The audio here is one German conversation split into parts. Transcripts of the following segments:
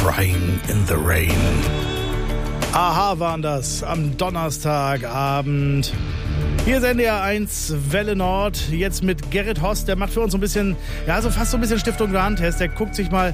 Crying in the Rain. Aha waren das am Donnerstagabend. Hier ist NDR 1 Welle Nord, jetzt mit Gerrit Host, der macht für uns so ein bisschen, ja, so fast so ein bisschen Stiftung Warentest. Der guckt sich mal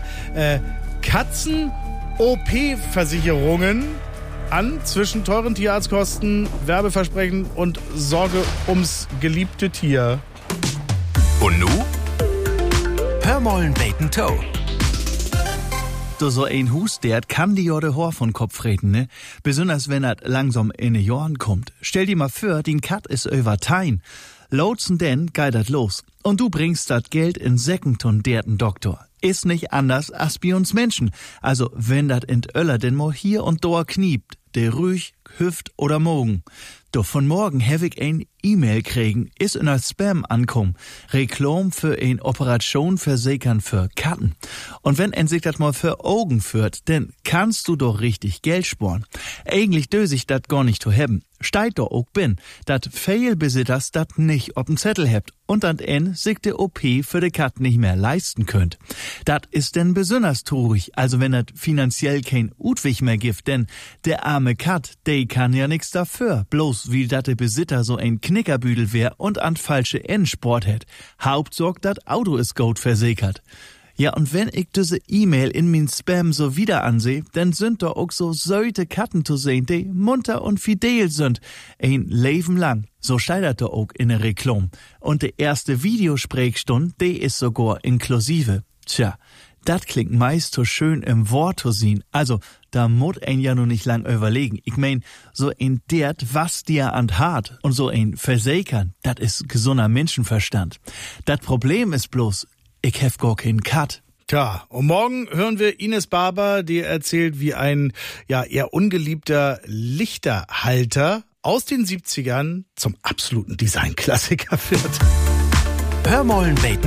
Katzen-OP-Versicherungen an zwischen teuren Tierarztkosten, Werbeversprechen und Sorge ums geliebte Tier. Und nu? Hör mollen Bacon Toe. Du so ein Hus, der kann die Jorde Haar von Kopf reden, ne? Besonders wenn er langsam in die Jahren kommt. Stell dir mal vor, den Kat ist über Tein. Lotsen denn geht dat los. Und du bringst dat Geld in Second und derten Doktor. Ist nicht anders als bei uns Menschen. Also, wenn dat in Öller denn mal hier und da kniept, der Rüch, Hüft oder Mogen. Doch von morgen hab ich ein E-Mail kriegen, ist in als Spam ankommen. Reklam für ein Operation versichern für Katten. Und wenn sich das mal für Augen führt, dann kannst du doch richtig Geld sparen. Eigentlich dös ich dat gar nicht zu haben. Steigt doch auch bin, dat Fehlbesitzers dat nicht ob'n Zettel hebt und dann sich de OP für de Kat nicht mehr leisten könnt. Dat ist denn besonders traurig, also wenn dat finanziell kein Utwig mehr gibt, denn der arme Kat, der kann ja nix dafür, bloß wie dat de Besitzer so ein Knickerbüdel wär und an falsche Endsport hätt. Hauptsorg dat Auto ist gut versichert. Ja, und wenn ich diese E-Mail in min Spam so wieder anseh, dann sind da auch so söte Katten zu sehen, die munter und fidel sind. Ein Leben lang. So steigt da auch in der Reklam. Und die erste Videosprechstunde, die ist sogar inklusive. Tja, dat klingt meist so schön im Wort zu sehen. Also, da muss ein ja nur nicht lang überlegen. Ich mein, so ein dert, was dir an hart und so ein Versichern, dat ist gesunder Menschenverstand. Dat Problem ist bloß, ich hab gar keinen Cut. Tja, und morgen hören wir Ines Barber, die erzählt, wie ein ja eher ungeliebter Lichterhalter aus den 70ern zum absoluten Designklassiker wird. Hör mollen Bacon